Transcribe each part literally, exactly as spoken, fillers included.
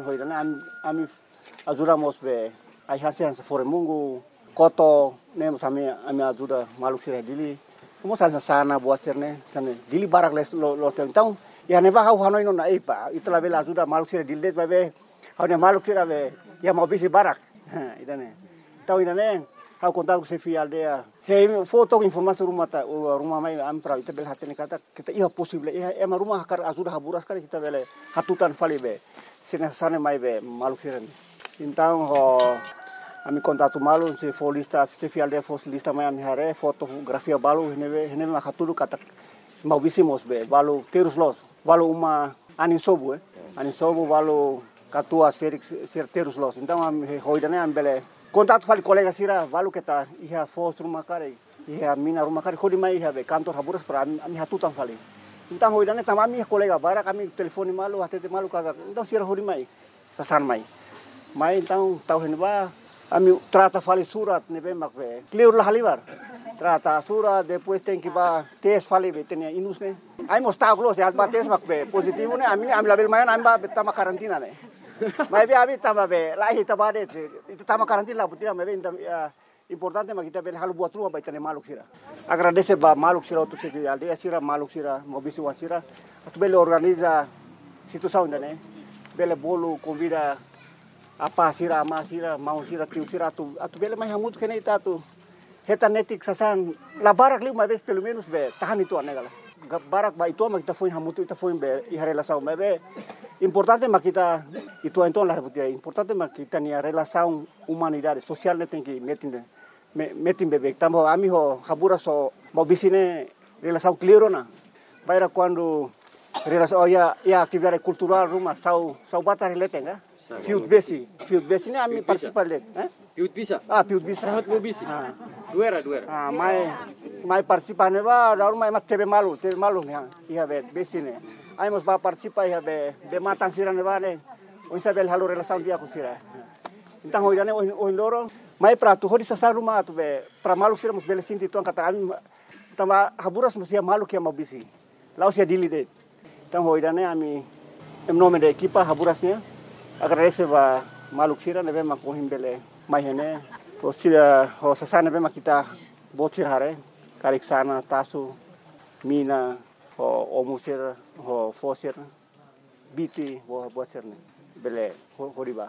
hoidana ami ami ajudamos be ai hasian sa fore mungu koto nemos ami ami ajuda maluk sira dili mo sa sana buat serne sana dili barak les lo lo então ya neba hau hanoi no na ipa itla bela ajuda maluk sira dili be hau ne maluk sira be ya mau bisi barak idane tau idane hau contato se fi aldea he foto informasi rumah ta rumah mai am pra ita bel hatene kata kita iya posible iya ema rumah kar ajuda haburas kali kita bele hatutan fali be sina sana mai be maluk sira então ho ami contato malu se folista se fi aldea fosilista mai ami hare fotografia balu neve neve makatulu kata mau bisimos be balu terus los balu uma anin sobu eh anin sobu balu katua Felix certeiros los então am hoidane am bele contato fali colega sira balu kita iha fos rumah kare iha mina rumah kare khodi mai iha be kantor haburas para ami hatutan fali então hoidane tama ami colega bara kami telefoni malu atete malu kada então sira hodi mai sasan mai mai então tau henba ami trata fali surat nebe makbe clear la halibar trata surat depois tem que ba test fali be tenia inus ne ai mostau glos ya ba test makbe positivo ne ami am label mayan am ba tama karantina ne mai be abi tama be la hita ba de itu tama karantina putia me be importante makita be halu buat rumah ba tenia maluk sira agradece ba maluk sira tu se aldea sira maluk sira mobisi wa sira atu bele organiza situação ne bele bolo convida apa sira ama sira mau sira tiu sira atu atu bele mai hamut kene ita tu heta netik sasan la barak liu mai vez pelo menos be tahan itu anegala barak ba itu ma kita foi hamut ita foi be i relação mai be importante ma kita itu então la reputia importante ma kita ni relação humanidade social ne tem que metin metin bebe tambo ami ho habura so mau bisine relação clear na baira quando relação ya ya atividade cultural rumah sau sau bata relate nga Fiut besi, fiut besi ni ami participar let, eh? Fiut bisa. Ah, fiut bisa. Sangat mau bisi. Ah. Duera, duera. Ah, mai mai participar ne ba, daur mai mak tebe malu, tebe malu ni, iha be besi ne. Ai mos ba participar iha be be matan sira ne ba ne. O isabel halu relação dia ku sira. Então hoje ne o loro, mai prato hodi sa rumah tu be, pra malu sira mos bele sinti tuan kata ami tama haburas mos ia malu kia mau bisi. Lau sia dili de. Então hoje ne ami em nome da equipa haburasnya agradece ba maluk sira nebe mak kohim bele mai hene o sira o sasana nebe mak kita botsir hare karik sana tasu mina o omusir o fosir biti bo botsir ne bele horiba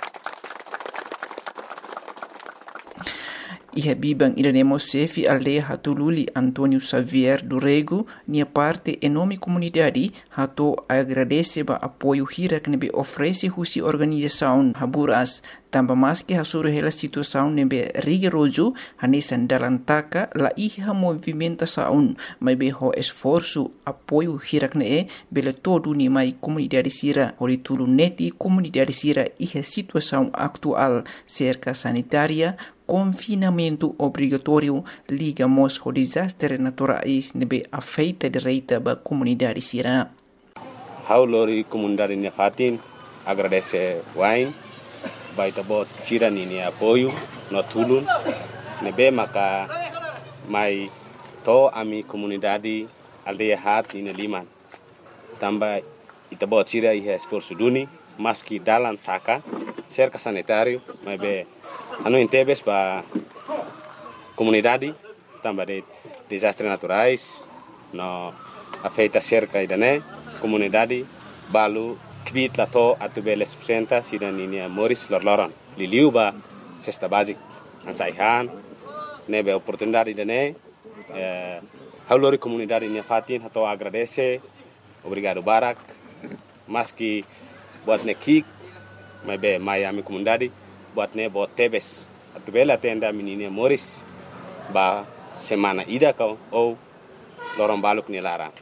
Iha bibang iremos sefi aldea hatululi Antonio Xavier do Rego, nia parte enorme comunidade hato agradece ba apoio hira que nebe oferece husi organização haburas tamba mas que hasuru hela situação nebe rigoroso hanesan dalam taka la iha movimentação mai be ho esforço apoio hira que ne bele todo ni mai comunidade sira hori tulu neti comunidade sira iha situação atual cerca sanitária confinamento obrigatório ligamos ao desastre naturais nebe afeita direita ba comunidade sira. Haulori comunidade ne fatin agradece wain baita bot sira ni apoio no tulun nebe maka mai to ami comunidade aldeia hat in liman tamba ita bot sira ihe esforço duni maski dalan taka cerca sanitário mai be ano intebes ba comunidade tamba de desastres naturais no afeta cerca idane comunidade balu kvit lato atubeles presenta sidan ini Moris lorloron liliu ba cesta basic ansaihan nebe oportunidade idane eh haulori comunidade ni fatin hato agradece obrigado barak maski buat nekik mai be mai ami comunidade buat ne bot tebes atubela tenda menina Moris ba semana ida kau ou lorong baluk ni lara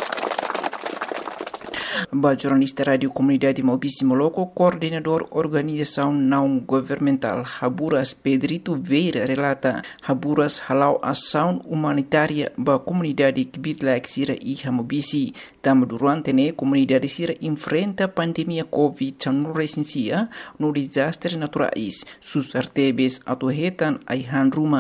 ba jornalista radio comunidade Maubici Moloco coordenador organização não governamental Haburas Pedrito Veira relata Haburas halau ação humanitária ba comunidade kibitla sira e Maubici tam durante ne comunidade sira enfrenta pandemia covid dezenove no desastre naturais sus artebes atuhetan aihan ruma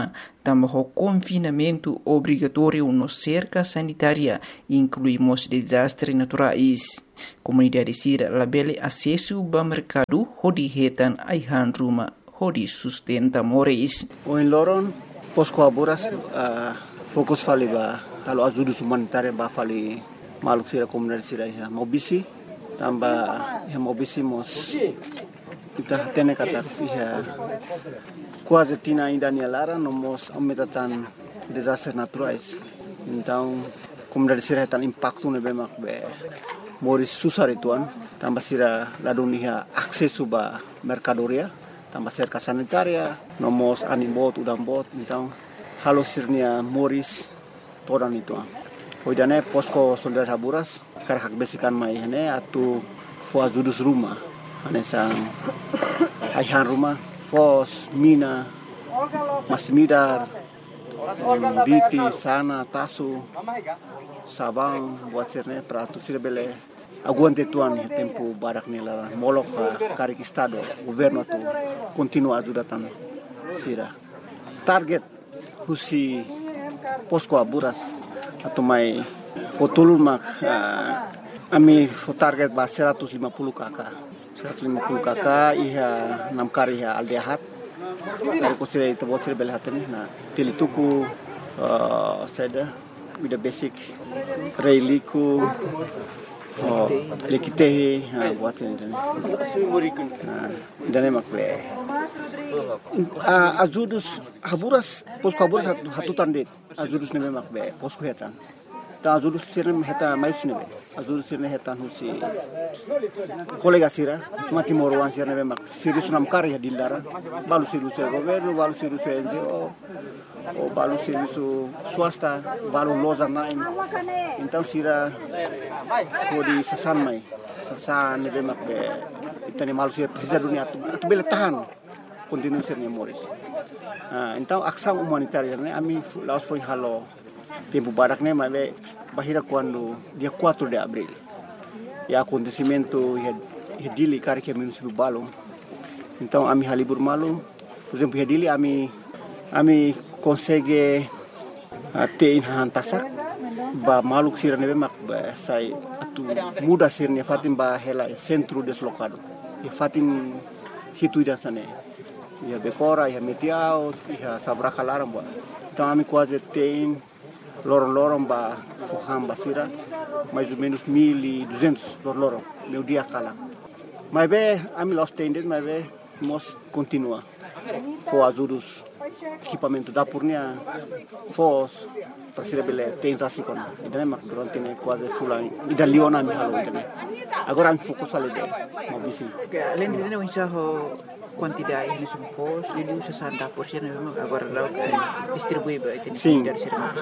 tambah o confinamento obrigatório no cerca sanitária, incluímos desastres naturais. Comunidade Sira labele acesso ao mercado, hodi hetan aihan ruma, hodi sustenta moris. O em Loron, posko aburas, uh, fokus fali ba, halo ajuda humanitária ba fali maluk Sira komunidade Sira ya mobisi, tambah ya mobisi mos kita tene kata ya quase tina ainda nialara nomos aumentatan desastres naturais. Então komunidade Sira tan impacto ne bemak be moris susar ituan, tambah Sira ladun ya akses ba mercadoria, tambah cerca sanitaria, nomos animbot udambot, então halo sirnia moris todan itu. Hoidane posko solidar haburas kar hak besikan mai hene atu fo ajudus rumah. Ane sang aihan rumah, fos, mina, masmidar, biti, sana, tasu, sabang, buat sirne peratu sira bele aguante tuan ya tempo barak nila molok karik estado governo tu continua ajudatan sira. Target husi posko aburas atau mai fotulun mak uh, ami fo target ba seratus lima puluh kakak. seratus lima puluh kakak iha enam kari iha aldehat dari kusira itu buat sira belhatani na tilituku uh, seda bida basic reiliku oh lekitehi buat sira dan dan makle azudus haburas posko haburas hatutan det azudus ne makbe posko hetan ta azudus sirne heta maisne azudus sirne hetan husi kolega sira mati morwan sirne mak sirus nam kari dilara balu sirus governo balu sirus N G O o balu sirus swasta balu loza nain então sira kodi sasan mai sasan ne mak be itani malu sira precisa dunia atu bele tahan continue sirne moris. Ah, então ação humanitária né ami laos foi halo tempo barak né mas bahira quando dia quatro de abril e acontecimento e dili kari que município Balong. Então ami halibur malu por exemplo dili ami ami consegue ter hantasak ba maluk sira nebe mak ba sai atu muda sirne fatin ba hela centro deslocado e fatin hitu dan sane ya bekora ya metiao ya sabraka laram ba então ami quase tem lorong-lorong ba foham basira mais ou menos mil e duzentos lorong meu dia kala mas be ami lost tendes mas be mos continua fo azudus equipamento da purnia fos para bele tem rasikon idane mak durante ne quase fulan ida liona mi halo idane agora am fokus ale de mo bisi além de não enxerro quantidade de supos ele usa sessenta por cento agora lá distribui ba itu dari serviços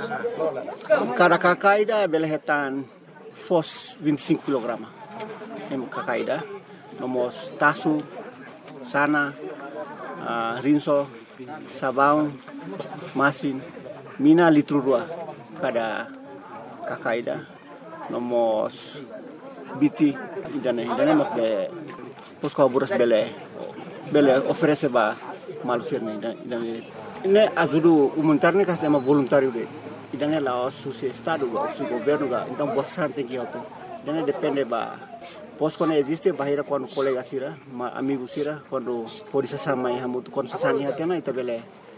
cada kakaida bele hetan fos vinte e cinco kilogramas em kakaida nomos tasu sana uh, rinso sabão masin mina litro dua kada kakaida nomos biti idane idane mak be posko buras bele bele oferece ba malu sirne idane ne ajudu humanitário ne kasema voluntário de idane la su estado ba su governo ga então bossa tem que auto idane depende ba posko ne existe bahira quando colega sira ma amigo sira quando pode se sama e hamutu quando se sani hatena ita bele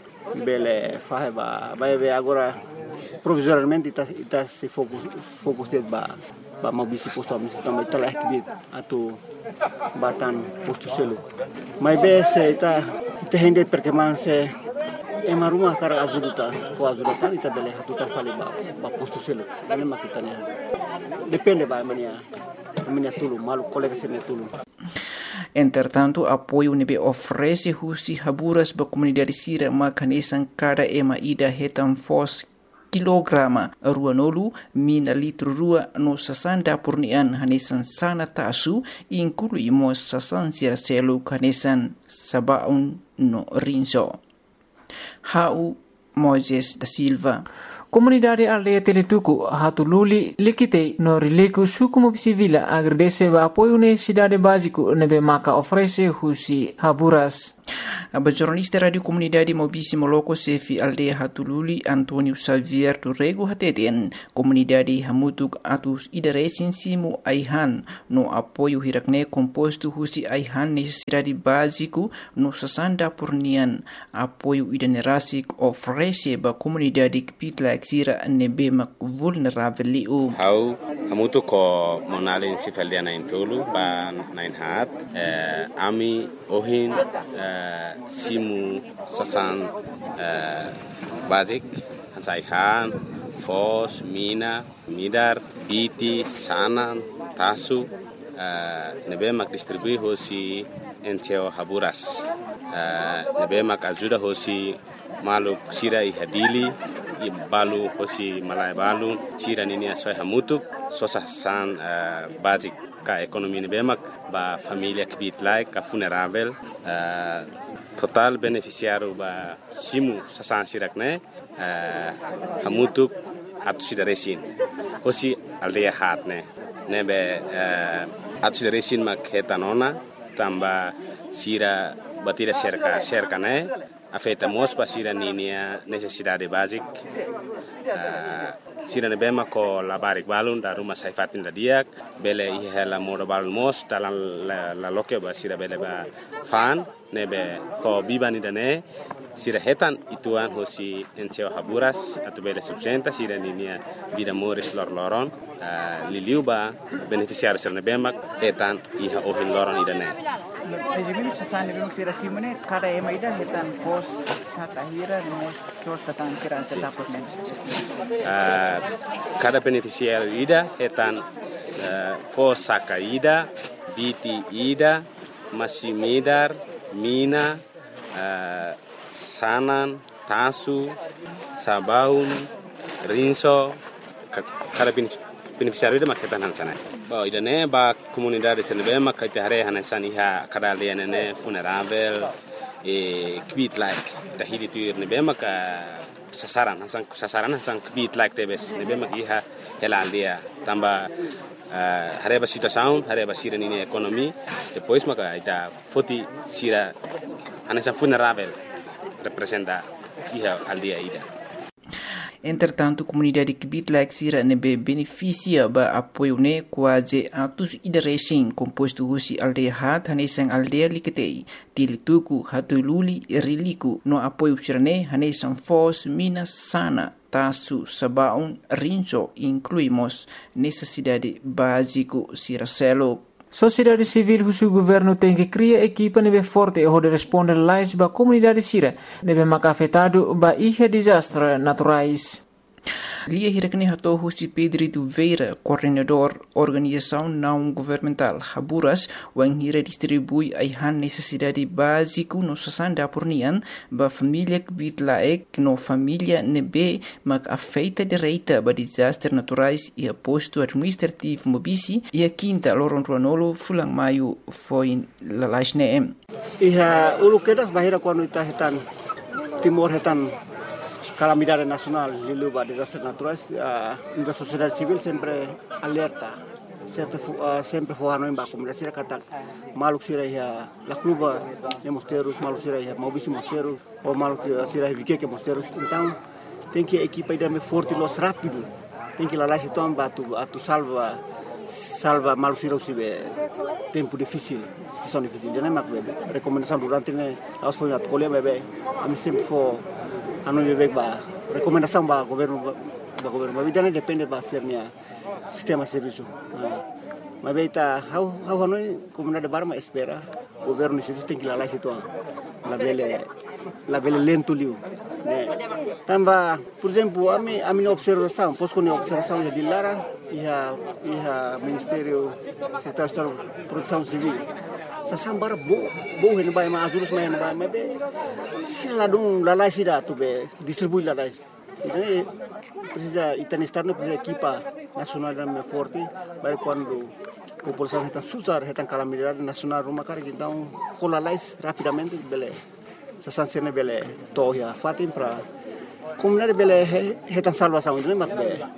bele fahe ba ba be agora provisoriamente ita ita se focus focus de ba ba mau bisi posto amisi tambah ita lah kibit atau batan posto selu mai be se ita ita hende perkembangan se ema rumah kara azuduta ko azuduta ita bele hatuta fali ba ba posto selu ini makitanya depende ba mania mania tulu malu colega sene tulu. Entretanto, apoio nebe oferece husi haburas ba comunidade sira makanesan cada ema ida hetan fos kilograma ruanolu mina litro rua no sasanda purnian hanesan sana tasu inclui mos sasan sira selu hanesan sabaun no rinso. Hau Moises da Silva. Comunidade aldeia Teletuku hatululi likite no rileku suku mobisivila agradece ba apoio necessidade básico nebe maka oferece husi haburas. Aba jornalista Radio Comunidade Mobisi Moloko Sefi Aldeia Hatululi Antônio Xavier do Rego Hateten Comunidade Hamutuk Atus Idaresin Simu Aihan no apoio hirakne composto husi Aihan necessidade básico no sasanda purnian apoio idanerasik oferece ba comunidade que pitla exira nebe mak vulnerável liu. Hau hamutu ko monalin si feldiana intulu ba nain hat eh, ami ohin eh, simu sasan eh, basic hansaihan fos mina midar biti sanan tasu uh, nebe mak distribui hosi enteo haburas uh, nebe mak ajuda hosi malu sira i hadili i balu hosi malai balu sira nini asoy hamutuk sosa san uh, basic ka ekonomi nebe mak ba familia kibit like ka funerável uh, total beneficiário ba simu sasan sirak ne uh, hamutuk atu sida resin hosi aldeia hat ne nebe uh, atu sida resin mak hetanona tamba sira batira cerca cerca ne afeta mos pa sira ninia necessidade basic uh, sira nebe mak ko labarik balun da rumah saifatin da diak bele i hela modo balun mos dalam la, la loke ba sira bele ba fan nebe ko bibani dane sira hetan ituan hosi enteo haburas atau bele subsenta sira ninia vida moris lor loron uh, liliuba beneficiário sira nebe mak hetan iha ohin loron idane. Ejimino sasan nebe mak sira simone kada ema ida hetan pos satahira mos tor sasan sira setapot ne. Uh, cada beneficiário ida hetan uh, pos saka ida biti ida masimidar mina uh, sanan tasu sabaun rinso kada beneficiário ida maketan hansana ba ida ne ba comunidade senebe makate hare hansani ha kada lene ne funerável e kvit like dahili tu nebe maka sasaran hansan sasaran hansan kvit like tebes nebe mak iha hela aldia tamba uh, hareba situação hareba sira nini ekonomi depois maka ita foti sira hansan funerável representa iha aldia ida. Entretanto, a comunidade que bitla exira nebe beneficia ba apoio ne quase atus idaresin composto husi aldeia hat hanesan aldeia liketei tilituku hatululi riliku no apoio sirane hanesan fos mina sana tasu sabaun rinso incluímos necessidade básico siracelo. Sociedade civil husu governo tem que criar equipa nebe forte e hode responder lais ba comunidade sira nebe maka afetado ba ihe desastre naturais. Lia hirakne hato husi Pedro Duveira, coordenador organização não governamental Haburas, wang hira distribui aihan necessidade básico no sasanda pornian ba família kvitlaek no família nebe mak afeita direita ba desastre naturais e aposto administrativo mobisi e a quinta loron ruanolo fulang maio foi lalasne. Iha ulu kedas bahira quando ita hetan timor hetan calamidade nacional liluba desastres naturais, a uh, sociedade civil sempre alerta, sempre uh, sempre forrano em ba comunidade sira kata maluk sira ya la cluba de mosteiros, maluk sira ya mobisi mosteiros ou maluk sira vike que mosteiros. Então tem que a equipa ainda me forte los rápido, tem que lá lá se toma tu tu salva salva maluk sira usibe tempo difícil, situação difícil. Já nem mak bebe recomendação durante ne aos foi na colher bebe a mim sempre for anu bebek ba recomendação ba governo ba governo ba bidane depende ba sernya sistema serviço mas beita how how hanoi comunidade barma espera governo isso tem que lá lá situ la bele la bele lento liu né tamba por exemplo a mi a minha observação posso com observação de Lara e a e a ministério secretário de proteção civil sasambara bo bo hen bai ma azulus mai bai ma be sila dong lalai sida tu be distribui lalai jadi precisa itan estar no precisa equipa nacional dan forte para quando população está susar está calamidade nacional rumah kar então com lalai rapidamente bele sasansene bele toya fatim para comunidade bele está salvação não mak be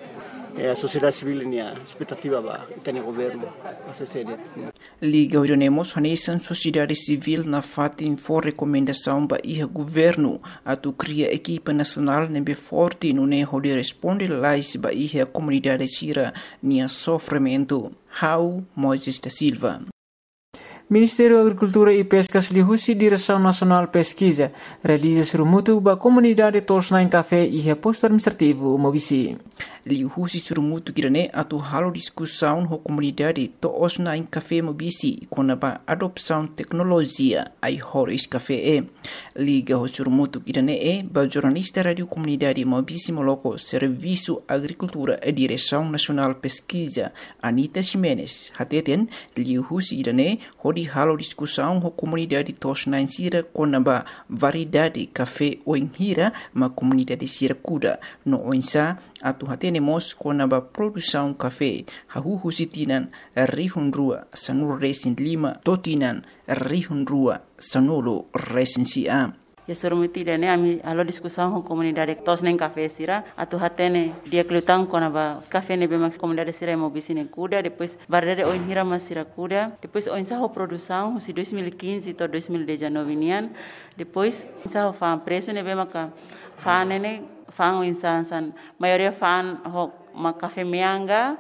a sociedade civil ni a expectativa ba itani governo a sociedade. Liga Orionemos hanesan sociedade civil na fatin for recomendação ba iha governo atu cria equipa nacional nembe forte no ne hode responde lais ba iha comunidade sira nia sofrimento. How Moises da Silva. Ministério da Agricultura e Pesca Slihusi Direção Nacional Pesquisa realiza surumutu ba comunidade Tosna em Café e posto administrativo Mobisi. Lihusi surumutu kirane atu halo discussão ho comunidade Tosna em Café Mobisi kona ba adopção tecnologia ai horis café e. Liga ho surumutu kirane e ba jornalista radio comunidade Mobisi Moloko Serviço Agricultura e Direção Nacional Pesquisa Anita Ximenes hateten Lihusi kirane di halo discussão ho comunidade Tosna em Sira kona ba variedade café o hira ma comunidade Sira kuda no oinsa atu hatenemos kona ba produção café hahu sitinan rihun rua sanur resin lima totinan rihun rua sanolo resin sia. Ya surumuti dene ami halo discussão com comunidade Tosna em Café Sira atu hatene dia kelutang kona ba café ne bemax comunidade Sira Mobisi ne kuda depois variedade oin hira mas Sira kuda depois oin sa ho produção si dois mil e quinze to dois mil e dezenove nian depois sa ho fan preço ne bemaca fan ne fan oin san san maioria fan ho ma café meanga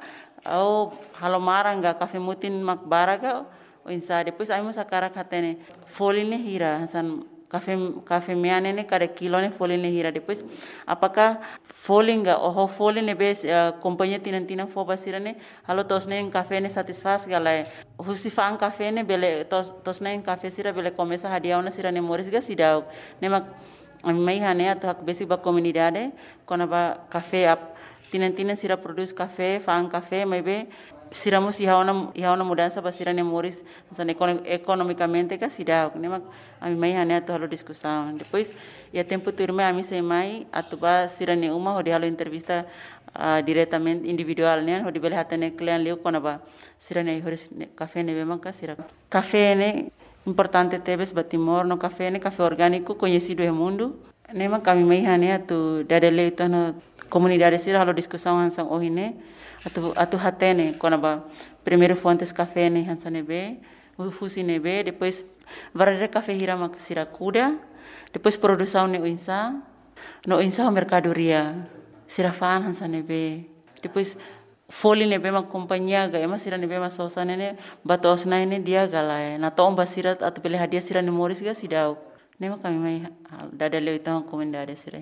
au halo maranga café mutin mak baraga oin sa depois ai mo sakara hatene foline hira san Café café meane ne cada kilo ne folin ne hira depois apakah folin ga oh folin ne bes uh, companhia tinan tinan fo basira ne halo tos ne café ne satisfaz gala husi fan café ne bele tos tos ne café sira bele começa hadia ona sira ne moris ga sidau ne mak mai hane atu hak besi ba comunidade kona ba café ap tinan tinan sira produz café fan café mai be siramos ia uma ia uma mudança para sira nemoris san economicamente que sira ne mak ami mai hane to halo discussão depois ia tempo turma ami sei mai atuba sira ne uma hodi halo entrevista uh, diretamente individual ne hodi bele hatane client leu kona ba sira ne horis café ne bema ka sira café ne importante teves batimor no café ne café orgânico conhecido no mundo ne mak ami mai hane atu dadele to no comunidade sira halo discussão hansang ohine atu atu hatene kona ba primeiro fontes café ne hansane be fusi ne be depois varare café hira mak sira kuda depois produção ne insa no insa mercadoria sira fan hansane be depois foli ne be mak companhia ga ema sira ne be ma sosa ne batos na ne dia gala na tomba sira atu pele hadia sira ne moris ga sidau nema kami mai dada leu então comunidade sira.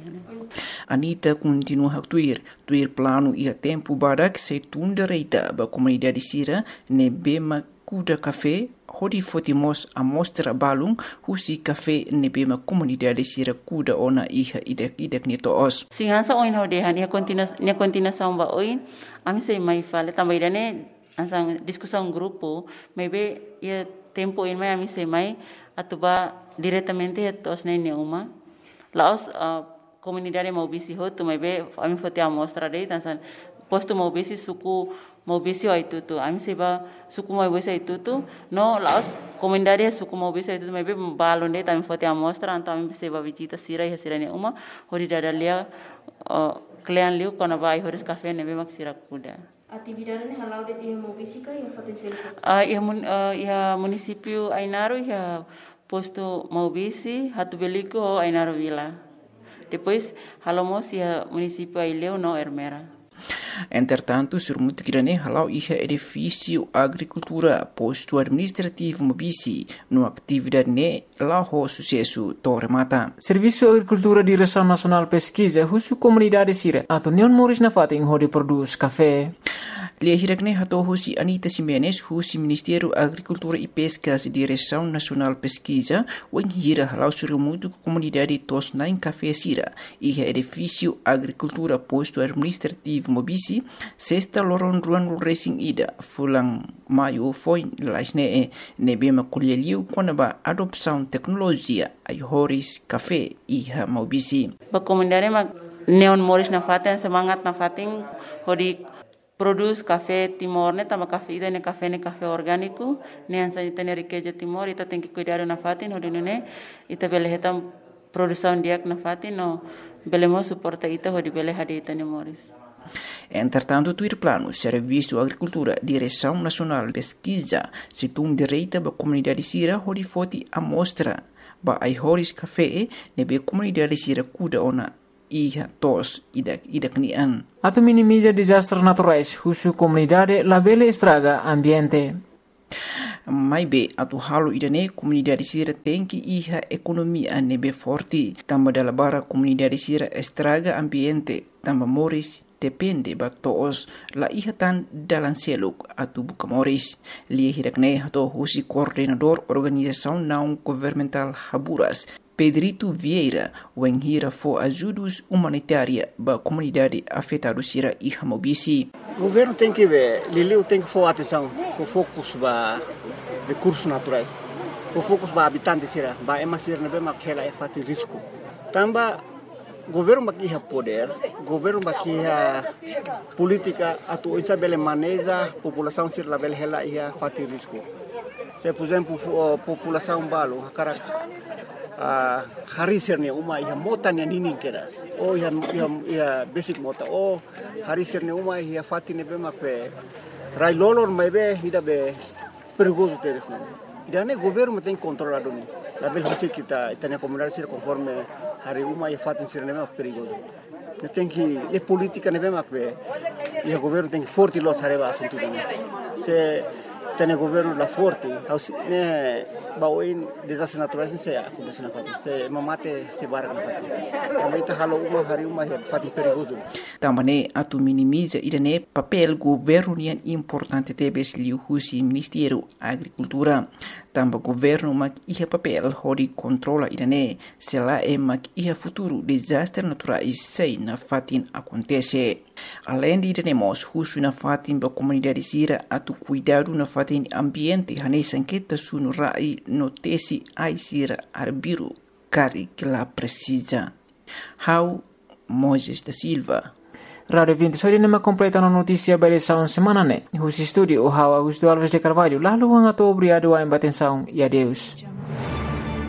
Anita continua a tuir, tuir plano e a tempo barak se tunda reita ba comunidade sira ne bema kuda café hodi fotimos a mostra balung husi café ne bema comunidade sira kuda ona iha idek idek ni toos. Singansa oin hodi han ia continua ia continuação ba oin ami sei mai fale também dane ansang discussão grupo maybe ia tempo in mai ami sei mai atuba diretamente tos nene uma laos uh, comunidade Mobisi ho tu mai be ami fote amostra dei tansan posto Mobisi suku Mobisi ai tutu ami seba suku Mobisi ai tutu no laos comunidade suku Mobisi ai tutu mai be balon dei tami fote amostra anto ami seba visita sira ya sira ne uma hori dadalia uh, klian liu kona vai horis café ne be mak sira kuda. Atividade ne halau de dia Mobisi ka ya fote sel. Ah ya mun ya município Ainaro ya posto Mobisi hatu beliku o Ainaro Vila. Depois halomos ia município Aileu no Ermera. Entretanto, surmutu kirane halau iha edifício agricultura posto administrativo Mobisi no atividade ne laho sucesso torre mata. Serviço Agricultura Direção Nacional Pesquisa husu comunidade sira atau neon moris na fating hodi produz café. Lia hirakne hato husi Anita Ximenes husi Ministério Agricultura e Pesca Direção Nacional Pesquisa wen hira halau surmutu comunidade Tosna em Café sira iha edifício agricultura posto administrativo Mobisi sexta loron ruan racing ida fulang maio foi laisne e nebema kulieliu konaba adopção tecnologia ai horis café iha Mobisi. Ba comunidade ma neon moris na faten semangat na fating hodi produz café Timor ne tama café ida ne café ne café orgânico ne ansa ita ne riqueza Timor ita tem que cuidar na fatin hodi ne ita bele hetam produção diak na fatin no bele mo suporta ita hodi bele hadi ita ne moris. Entretanto, tuir plano, Serviço Agricultura, Direção Nacional Pesquisa, situng direita ba comunidade sira hori foti amostra ba ai horis café nebe comunidade sira kuda ona iha tos idak idak nian. Atu minimiza desastres naturais, husu comunidade labele estraga ambiente. Mai be atu halo idane comunidade sira tenki iha ekonomia nebe forti tamba dalabara comunidade sira estraga ambiente tamba moris depende ba toos la iha tan dalan seluk atu bukamoris li hirakne hato husi coordenador organização não governamental Haburas Pedrito Vieira wenghira fo ajudos humanitária ba comunidade afetada sira iha mobisi. O governo tem que ver, Liliu tem que for atenção, for focus para recursos naturais, for focus para habitantes sira, ba ema sira nebe makela é fati risco. Tamba governo bakiha poder, governo bakiha política atu isa bele maneja população sira la bele hela ia fati risco. Se por exemplo população balo karak Uh, hari sirne uma ia mota nia nini keras o ia ia ia basic mota o hari sirne uma ia fati ne be makpe rai lolor mai be ida be perigoso teres ne ida ne governo tem controlado ni la bel hasi kita itania comunidade sir conforme hari uma ia fati sirne be perigoso ne tem que le politica ne be makpe ia governo tem que forte los areba assunto se tem governo la forte ne baoin desastres naturais se acontece na fati se mamate se bara na fati também tá halo uma hari uma fati perigoso também atu minimiza idane papel governo nian importante tebes liu husi Ministério Agricultura tamba governo mak ia papel hori controla idane se lá é mak ia futuro desastre naturais sei na fatin acontece além de idane mos husu na fatin ba comunidade sira atu cuidado na fatin ambiente hane sanqueta sunu rai notesi ai sira arbiru cari que la precisa. How Moses da Silva. Radio vinte sori nema completa na notícia ba edição semana ne. Husi studio o How Augusto Alves de Carvalho. Lalu ang ato obrigado a embatenção e adeus.